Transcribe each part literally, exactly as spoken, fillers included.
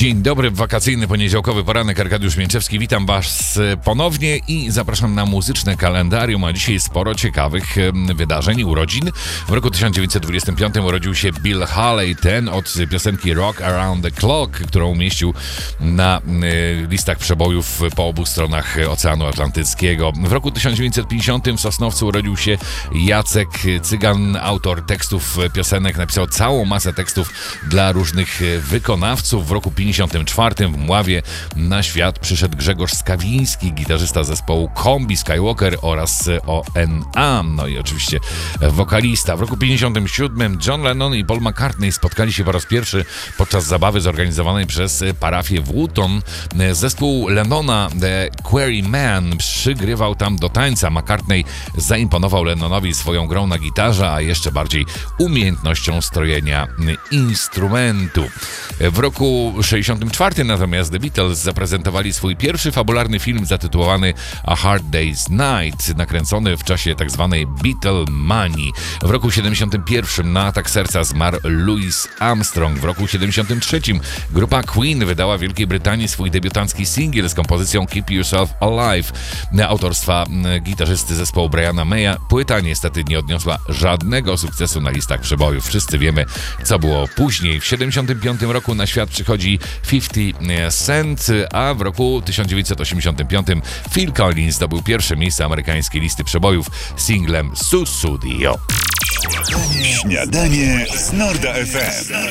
Dzień dobry, wakacyjny poniedziałkowy poranek, Arkadiusz Mięczewski. Witam Was ponownie i zapraszam na muzyczne kalendarium, a dzisiaj sporo ciekawych wydarzeń, urodzin. W roku tysiąc dziewięćset dwudziestym piątym urodził się Bill Haley, ten od piosenki Rock Around the Clock, którą umieścił na listach przebojów po obu stronach Oceanu Atlantyckiego. W roku tysiąc dziewięćset pięćdziesiątym w Sosnowcu urodził się Jacek Cygan, autor tekstów piosenek, napisał całą masę tekstów dla różnych wykonawców. W roku pięćdziesiątym czwartym w Mławie na świat przyszedł Grzegorz Skawiński, gitarzysta zespołu Kombi Skywalker oraz O N A, no i oczywiście wokalista. W roku pięćdziesiątym siódmym John Lennon i Paul McCartney spotkali się po raz pierwszy podczas zabawy zorganizowanej przez parafię w Wooton. Zespół Lennona The Quarrymen przygrywał tam do tańca. McCartney zaimponował Lennonowi swoją grą na gitarze, a jeszcze bardziej umiejętnością strojenia instrumentu. W roku sześćdziesiątym czwartym natomiast The Beatles zaprezentowali swój pierwszy fabularny film zatytułowany A Hard Day's Night, nakręcony w czasie tzw. Beatlemanii. W roku siedemdziesiątym pierwszym na atak serca zmarł Louis Armstrong. W roku siedemdziesiątym trzecim grupa Queen wydała w Wielkiej Brytanii swój debiutancki singiel z kompozycją Keep Yourself Alive autorstwa gitarzysty zespołu Briana Maya. Płyta niestety nie odniosła żadnego sukcesu na listach przebojów. Wszyscy wiemy, co było później. W siedemdziesiątym piątym roku na świat przychodzi pięćdziesiąt Cent, a w roku tysiąc dziewięćset osiemdziesiątym piątym Phil Collins zdobył pierwsze miejsce amerykańskiej listy przebojów singlem Sussudio. Śniadanie z Norda F M.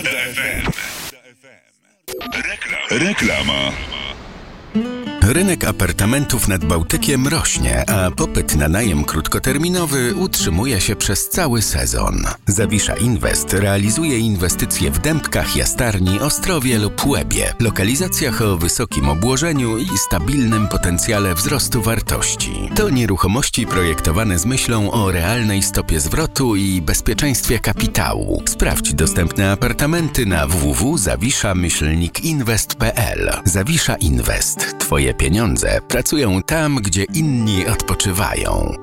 Reklama. Rynek apartamentów nad Bałtykiem rośnie, a popyt na najem krótkoterminowy utrzymuje się przez cały sezon. Zawisza Invest realizuje inwestycje w Dębkach, Jastarni, Ostrowie lub Łebie, lokalizacjach o wysokim obłożeniu i stabilnym potencjale wzrostu wartości. To nieruchomości projektowane z myślą o realnej stopie zwrotu i bezpieczeństwie kapitału. Sprawdź dostępne apartamenty na w w w kropka zawisza myślnik inwest kropka p l. Zawisza Invest. Twoje pieniądze pracują tam, gdzie inni odpoczywają.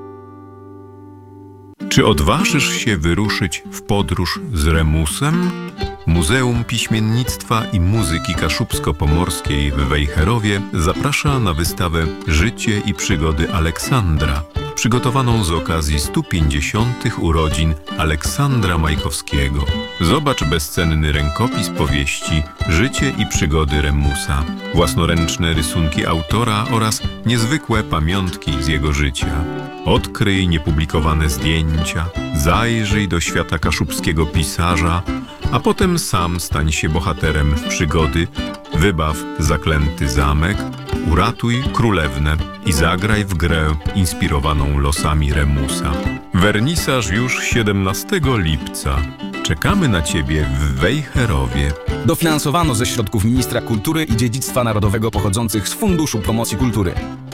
Czy odważysz się wyruszyć w podróż z Remusem? Muzeum Piśmiennictwa i Muzyki Kaszubsko-Pomorskiej w Wejherowie zaprasza na wystawę Życie i przygody Aleksandra, przygotowaną z okazji stu pięćdziesiątych urodzin Aleksandra Majkowskiego. Zobacz bezcenny rękopis powieści Życie i przygody Remusa, własnoręczne rysunki autora oraz niezwykłe pamiątki z jego życia. Odkryj niepublikowane zdjęcia, zajrzyj do świata kaszubskiego pisarza, a potem sam stań się bohaterem przygody, wybaw zaklęty zamek, uratuj królewnę i zagraj w grę inspirowaną losami Remusa. Wernisaż już siedemnastego lipca. Czekamy na Ciebie w Wejherowie. Dofinansowano ze środków Ministra Kultury i Dziedzictwa Narodowego pochodzących z Funduszu Promocji Kultury.